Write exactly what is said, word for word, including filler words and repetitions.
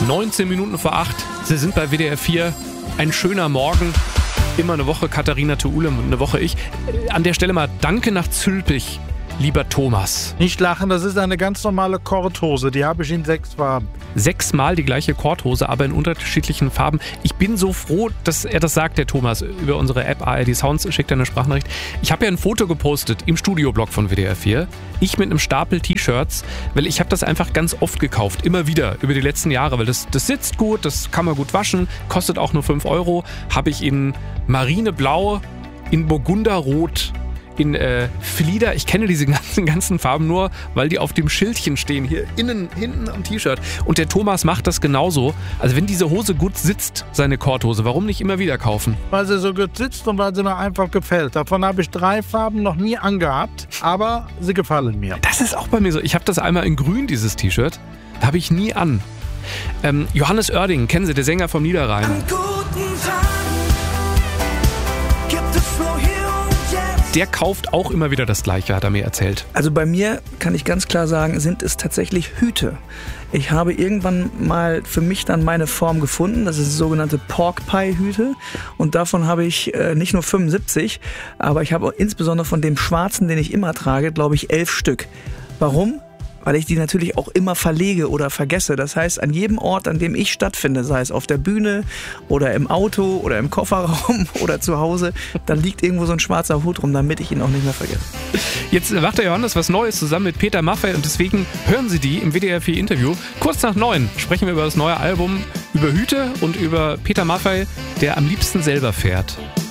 neunzehn Minuten vor acht. Sie sind bei W D R vier. Ein schöner Morgen. Immer eine Woche Katharina Theule, eine Woche ich. An der Stelle mal Danke nach Zülpich, lieber Thomas. Nicht lachen, das ist eine ganz normale Korthose. Die habe ich in sechs Farben. Sechsmal die gleiche Korthose, aber in unterschiedlichen Farben. Ich bin so froh, dass er das sagt, der Thomas, über unsere App A R D Sounds, schickt er eine Sprachnachricht. Ich habe ja ein Foto gepostet im Studioblog von W D R vier. Ich mit einem Stapel T-Shirts, weil ich habe das einfach ganz oft gekauft, immer wieder, über die letzten Jahre, weil das, das sitzt gut, das kann man gut waschen, kostet auch nur fünf Euro. Habe ich in Marineblau, in Burgunderrot, in äh, Flieder. Ich kenne diese ganzen, ganzen Farben nur, weil die auf dem Schildchen stehen, hier innen, hinten am T-Shirt. Und der Thomas macht das genauso. Also wenn diese Hose gut sitzt, seine Korthose, warum nicht immer wieder kaufen? Weil sie so gut sitzt und weil sie mir einfach gefällt. Davon habe ich drei Farben noch nie angehabt, aber sie gefallen mir. Das ist auch bei mir so. Ich habe das einmal in grün, dieses T-Shirt. Da habe ich nie an. Ähm, Johannes Oerding, kennen Sie, der Sänger vom Niederrhein. An guten Tagen gibt es nur hier und jetzt. Der kauft auch immer wieder das Gleiche, hat er mir erzählt. Also bei mir kann ich ganz klar sagen, sind es tatsächlich Hüte. Ich habe irgendwann mal für mich dann meine Form gefunden. Das ist sogenannte Pork Pie Hüte. Und davon habe ich äh, nicht nur fünfundsiebzig, aber ich habe auch insbesondere von dem schwarzen, den ich immer trage, glaube ich, elf Stück. Warum? Weil ich die natürlich auch immer verlege oder vergesse. Das heißt, an jedem Ort, an dem ich stattfinde, sei es auf der Bühne oder im Auto oder im Kofferraum oder zu Hause, dann liegt irgendwo so ein schwarzer Hut rum, damit ich ihn auch nicht mehr vergesse. Jetzt macht der Johannes was Neues zusammen mit Peter Maffay und deswegen hören Sie die im W D R vier Interview. Kurz nach neun sprechen wir über das neue Album, über Hüte und über Peter Maffay, der am liebsten selber fährt.